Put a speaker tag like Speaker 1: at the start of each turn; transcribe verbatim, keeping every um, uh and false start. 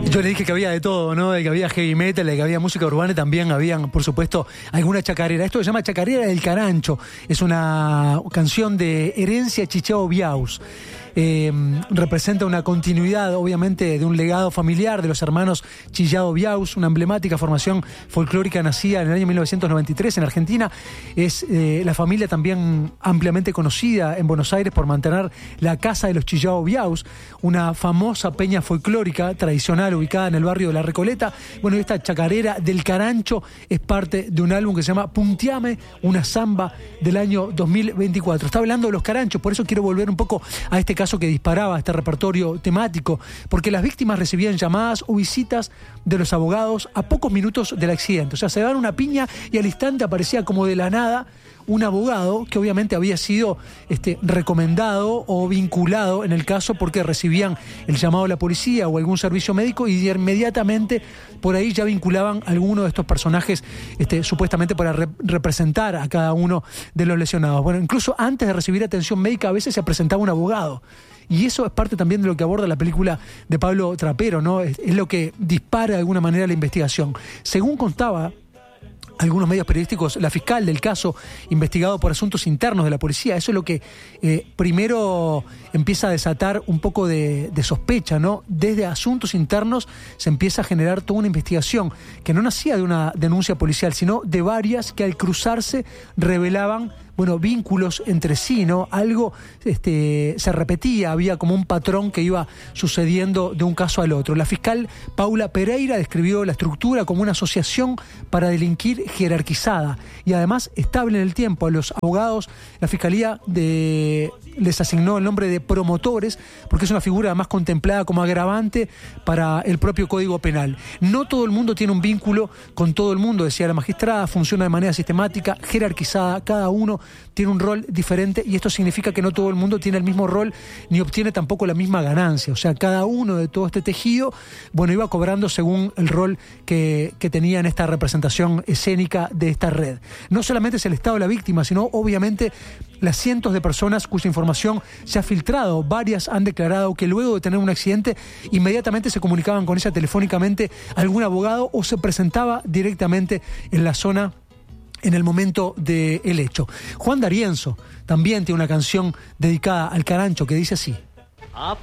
Speaker 1: Yo le dije que había de todo, ¿no? De que había heavy metal, de que había música urbana y también habían, por supuesto, alguna chacarera. Esto se llama Chacarera del Carancho. Es una canción de Herencia Chichao Biaus. Eh, representa una continuidad, obviamente, de un legado familiar de los hermanos Chillado Biaus, una emblemática formación folclórica nacida en el año mil novecientos noventa y tres en Argentina. Es eh, la familia también ampliamente conocida en Buenos Aires por mantener la Casa de los Chillado Biaus, una famosa peña folclórica tradicional ubicada en el barrio de La Recoleta. Bueno, esta Chacarera del Carancho es parte de un álbum que se llama Puntiame, una samba del año dos mil veinticuatro. Está hablando de los caranchos, por eso quiero volver un poco a este caso que disparaba este repertorio temático, porque las víctimas recibían llamadas o visitas de los abogados a pocos minutos del accidente. O sea, se daban una piña y al instante aparecía como de la nada un abogado que obviamente había sido este, recomendado o vinculado en el caso porque recibían el llamado de la policía o algún servicio médico y inmediatamente por ahí ya vinculaban a alguno de estos personajes este, supuestamente para re- representar a cada uno de los lesionados. Bueno, incluso antes de recibir atención médica a veces se presentaba un abogado. Y eso es parte también de lo que aborda la película de Pablo Trapero, ¿no? Es, es lo que dispara de alguna manera la investigación. Según constaba algunos medios periodísticos, la fiscal del caso, investigado por asuntos internos de la policía, eso es lo que eh, primero empieza a desatar un poco de, de sospecha, ¿no? Desde asuntos internos se empieza a generar toda una investigación que no nacía de una denuncia policial, sino de varias que al cruzarse revelaban, bueno, vínculos entre sí, ¿no? Algo este, se repetía, había como un patrón que iba sucediendo de un caso al otro. La fiscal Paula Pereira describió la estructura como una asociación para delinquir jerarquizada y además estable en el tiempo. A los abogados, la fiscalía de, les asignó el nombre de promotores porque es una figura además contemplada como agravante para el propio Código Penal. No todo el mundo tiene un vínculo con todo el mundo, decía la magistrada, funciona de manera sistemática, jerarquizada, cada uno tiene un rol diferente y esto significa que no todo el mundo tiene el mismo rol ni obtiene tampoco la misma ganancia. O sea, cada uno de todo este tejido, bueno, iba cobrando según el rol que, que tenía en esta representación escénica de esta red. No solamente es el estado de la víctima, sino obviamente las cientos de personas cuya información se ha filtrado. Varias han declarado que luego de tener un accidente inmediatamente se comunicaban con ella telefónicamente algún abogado o se presentaba directamente en la zona en el momento del hecho. Juan D'Arienzo también tiene una canción dedicada al carancho que dice así.
Speaker 2: A